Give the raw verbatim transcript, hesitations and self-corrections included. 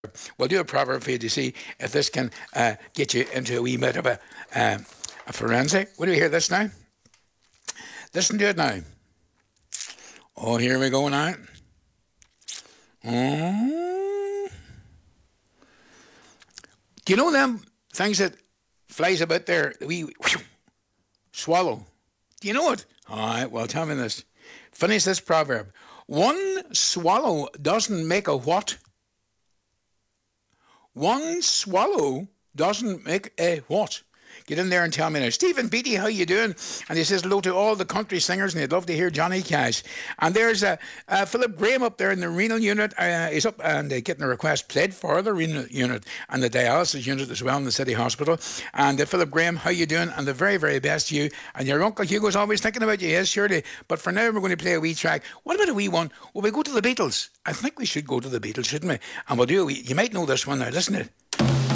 We'll do a proverb for you to see if this can uh, get you into a wee bit of a, uh, a forensic. What do we hear this now? Listen to it now. Oh, here we go now. Oh. Do you know them things that flies about there? The wee whew, swallow. Do you know it? All right, well, tell me this. Finish this proverb. One swallow doesn't make a what? One swallow doesn't make a what? Get in there and tell me now. Stephen Beatty, how you doing? And he says hello to all the country singers, and he'd love to hear Johnny Cash. And there's uh, uh, Philip Graham up there in the renal unit. Uh, he's up and uh, getting a request played for the renal unit and the dialysis unit as well in the City Hospital. And uh, Philip Graham, how you doing? And the very, very best to you. And your Uncle Hugo's always thinking about you, yes, surely. But for now, we're going to play a wee track. What about a wee one? Well, we go to the Beatles. I think we should go to the Beatles, shouldn't we? And we'll do a wee... You might know this one now. Listen to it.